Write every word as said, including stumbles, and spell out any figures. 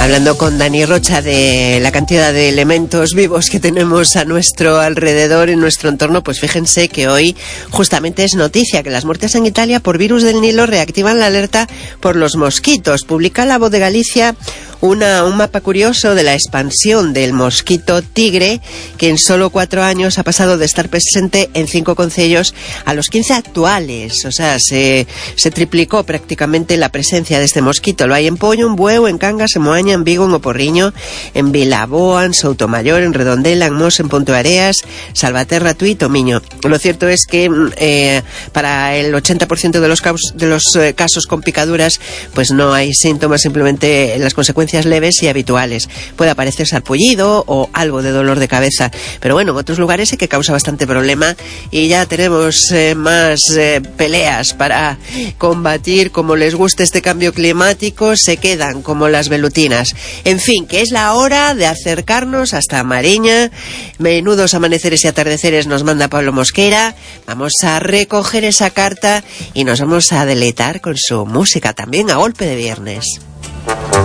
Hablando con Dani Rocha de la cantidad de elementos vivos que tenemos a nuestro alrededor, en nuestro entorno, pues fíjense que hoy justamente es noticia que las muertes en Italia por virus del Nilo reactivan la alerta por los mosquitos. Publica La Voz de Galicia Una, un mapa curioso de la expansión del mosquito tigre, que en solo cuatro años ha pasado de estar presente en cinco concellos a los quince actuales. O sea, se, se triplicó prácticamente la presencia de este mosquito. Lo hay en Pollo, en Bueu, en Cangas, en Moaña, en Vigo, en Oporriño, en Vilaboa, en Soutomayor, en Redondela, en Mos, en Ponteareas, Salvaterra, Tui y Tomiño. Lo cierto es que eh, para el ochenta por ciento de los, casos, de los eh, casos con picaduras, pues no hay síntomas, simplemente las consecuencias leves y habituales. Puede aparecer sarpullido o algo de dolor de cabeza, pero bueno, en otros lugares sí que causa bastante problema y ya tenemos eh, más eh, peleas para combatir. Como les gusta este cambio climático, se quedan como las velutinas. En fin, que es la hora de acercarnos hasta Mariña. Menudos amaneceres y atardeceres nos manda Pablo Mosquera. Vamos a recoger esa carta y nos vamos a deleitar con su música también a golpe de viernes.